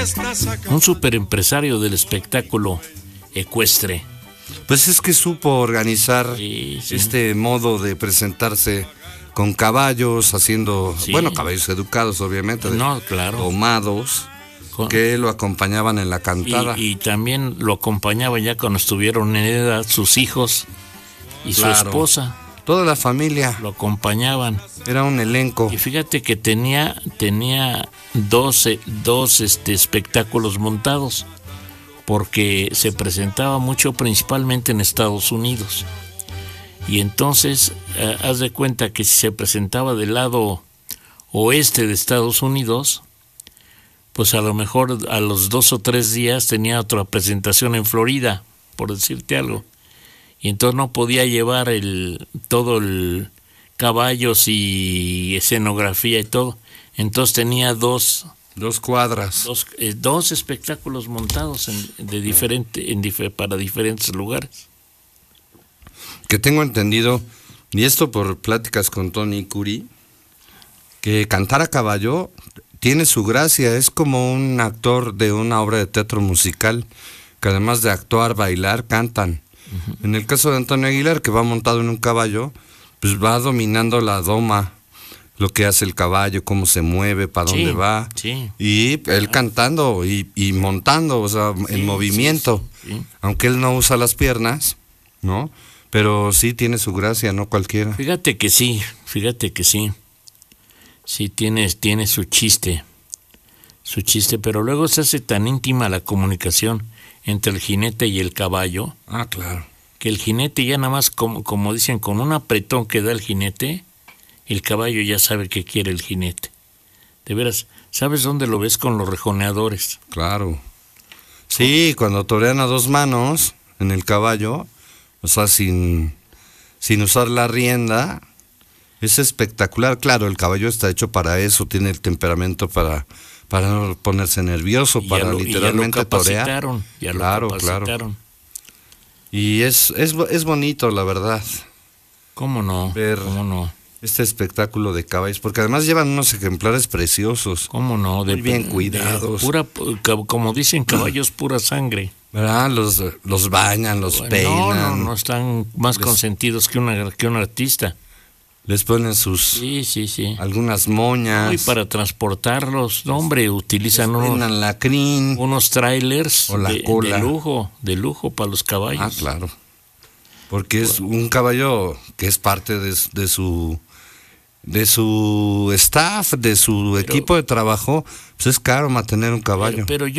un super empresario del espectáculo ecuestre. Pues es que supo organizar Sí. este modo de presentarse con caballos, haciendo, Sí. bueno, caballos educados obviamente, No, claro. domados, Con- que lo acompañaban en la cantada. Y también lo acompañaba ya cuando estuvieron en edad sus hijos y Claro. su esposa. Toda la familia, Lo acompañaban. era un elenco. Y fíjate que tenía dos espectáculos montados, porque se presentaba mucho principalmente en Estados Unidos. Y entonces, haz de cuenta que si se presentaba del lado oeste de Estados Unidos, pues a lo mejor a los 2 o 3 días tenía otra presentación en Florida, por decirte algo. Y entonces no podía llevar todo el caballos y escenografía y todo. Entonces tenía dos Cuadras. espectáculos montados para diferentes lugares. Que tengo entendido, y esto por pláticas con Tony Curi, que cantar a caballo tiene su gracia, es como un actor de una obra de teatro musical, que además de actuar, bailar, cantan. Uh-huh. En el caso de Antonio Aguilar, que va montado en un caballo, pues va dominando la doma, lo que hace el caballo, cómo se mueve, para dónde va, y él cantando y montando, o sea, en movimiento, sí. Aunque él no usa las piernas, ¿no? Pero sí tiene su gracia, no cualquiera. Fíjate que sí. Sí tiene su chiste, pero luego se hace tan íntima la comunicación entre el jinete y el caballo. Ah, claro. Que el jinete ya nada más, como dicen, con un apretón que da el jinete, el caballo ya sabe qué quiere el jinete. De veras, ¿sabes dónde lo ves? Con los rejoneadores. Claro. Sí, cuando torean a 2 manos en el caballo, o sea, sin usar la rienda, es espectacular. Claro, el caballo está hecho para eso, tiene el temperamento para no ponerse nervioso, para literalmente torear. Ya lo capacitaron. Claro. Y es bonito, la verdad. ¿Cómo no? Ver este espectáculo de caballos, porque además llevan unos ejemplares preciosos. ¿Cómo no? Muy bien cuidados. Como dicen, caballos pura sangre. ¿Verdad? Los bañan, los peinan. No están más consentidos que un artista. Les ponen sus algunas moñas. Y para transportarlos, utilizan unos trailers de lujo para los caballos. Ah, claro. Porque es un caballo que es parte de su staff, de su equipo de trabajo. Pues es caro mantener un caballo. Pero yo